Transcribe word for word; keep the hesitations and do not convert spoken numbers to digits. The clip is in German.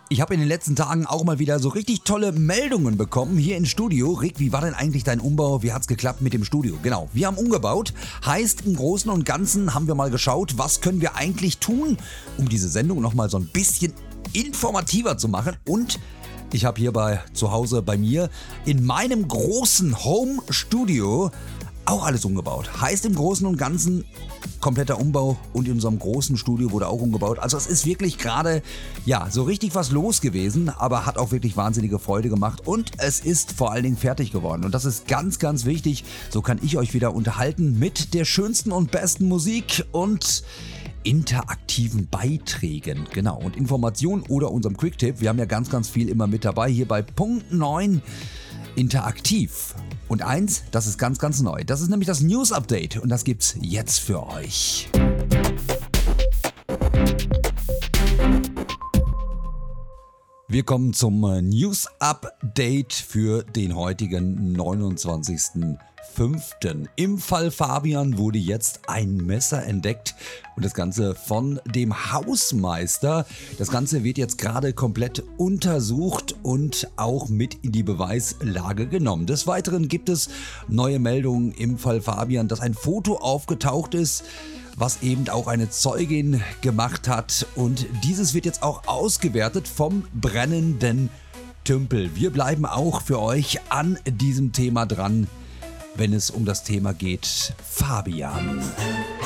Ich habe in den letzten Tagen auch mal wieder so richtig tolle Meldungen bekommen hier ins Studio. Rick, wie war denn eigentlich dein Umbau? Wie hat's geklappt mit dem Studio? Genau, wir haben umgebaut. Heißt, im Großen und Ganzen haben wir mal geschaut, was können wir eigentlich tun, um diese Sendung nochmal so ein bisschen informativer zu machen. Und ich habe hier bei zu Hause bei mir in meinem großen Home-Studio auch alles umgebaut. Heißt im Großen und Ganzen kompletter Umbau und in unserem großen Studio wurde auch umgebaut. Also es ist wirklich gerade, ja, so richtig was los gewesen, aber hat auch wirklich wahnsinnige Freude gemacht und es ist vor allen Dingen fertig geworden. Und das ist ganz, ganz wichtig. So kann ich euch wieder unterhalten mit der schönsten und besten Musik und interaktiven Beiträgen, genau, und Informationen oder unserem Quick-Tipp. Wir haben ja ganz, ganz viel immer mit dabei hier bei Punkt neun interaktiv. Und eins, das ist ganz, ganz neu. Das ist nämlich das News-Update und das gibt's jetzt für euch. Wir kommen zum News-Update für den heutigen neunundzwanzigsten fünften Im Fall Fabian wurde jetzt ein Messer entdeckt und das Ganze von dem Hausmeister. Das Ganze wird jetzt gerade komplett untersucht und auch mit in die Beweislage genommen. Des Weiteren gibt es neue Meldungen im Fall Fabian, dass ein Foto aufgetaucht ist, was eben auch eine Zeugin gemacht hat und dieses wird jetzt auch ausgewertet vom brennenden Tümpel. Wir bleiben auch für euch an diesem Thema dran, wenn es um das Thema geht, Fabian.